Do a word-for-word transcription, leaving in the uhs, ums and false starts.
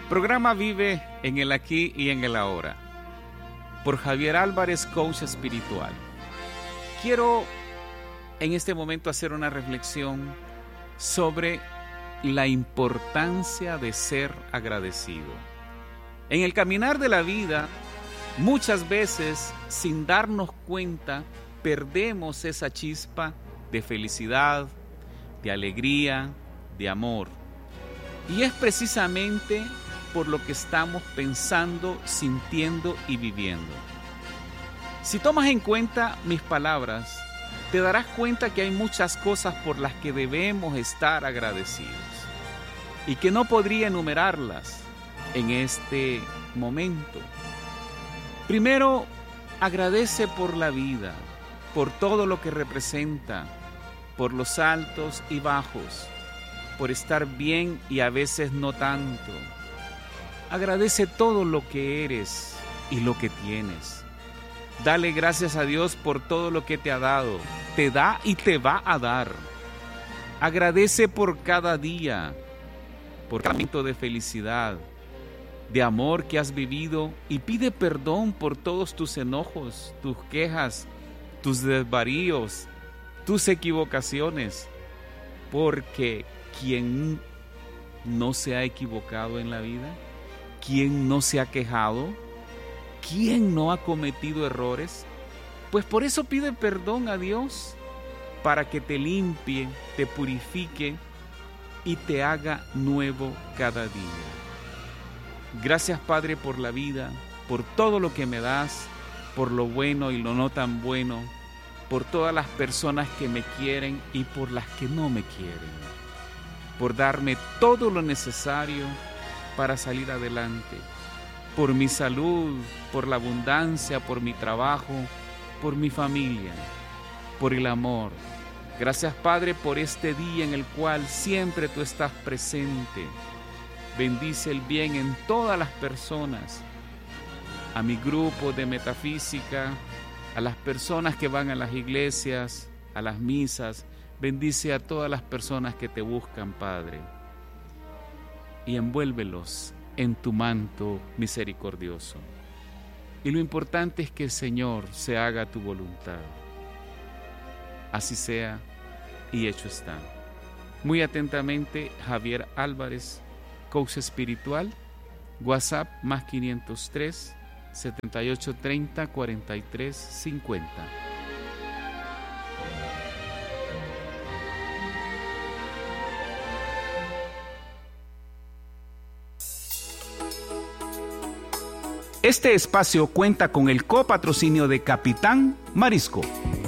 Programa Vive en el Aquí y en el Ahora, por Javier Álvarez, coach espiritual. Quiero en este momento hacer una reflexión sobre la importancia de ser agradecido. En el caminar de la vida, muchas veces, sin darnos cuenta, perdemos esa chispa de felicidad, de alegría, de amor. Y es precisamente por lo que estamos pensando, sintiendo y viviendo. Si tomas en cuenta mis palabras, te darás cuenta que hay muchas cosas por las que debemos estar agradecidos y que no podría enumerarlas en este momento. Primero, agradece por la vida, por todo lo que representa, por los altos y bajos, por estar bien y a veces no tanto. Agradece todo lo que eres y lo que tienes. Dale gracias a Dios por todo lo que te ha dado, te da y te va a dar. Agradece por cada día, por cada momento de felicidad, de amor que has vivido, y pide perdón por todos tus enojos, tus quejas, tus desvaríos, tus equivocaciones, porque ¿quién no se ha equivocado en la vida? ¿Quién no se ha quejado? ¿Quién no ha cometido errores? Pues por eso pide perdón a Dios, para que te limpie, te purifique y te haga nuevo cada día. Gracias, Padre, por la vida, por todo lo que me das, por lo bueno y lo no tan bueno, por todas las personas que me quieren y por las que no me quieren, por darme todo lo necesario para salir adelante, por mi salud, por la abundancia, por mi trabajo, por mi familia, por el amor. Gracias, Padre, por este día en el cual siempre tú estás presente. Bendice el bien en todas las personas, a mi grupo de metafísica, a las personas que van a las iglesias, a las misas. Bendice a todas las personas que te buscan, Padre, y envuélvelos en tu manto misericordioso. Y lo importante es que el Señor se haga tu voluntad. Así sea y hecho está. Muy atentamente, Javier Álvarez, coach espiritual. WhatsApp más quinientos tres, setenta y ocho treinta, cuarenta y tres cincuenta. Este espacio cuenta con el copatrocinio de Capitán Marisco.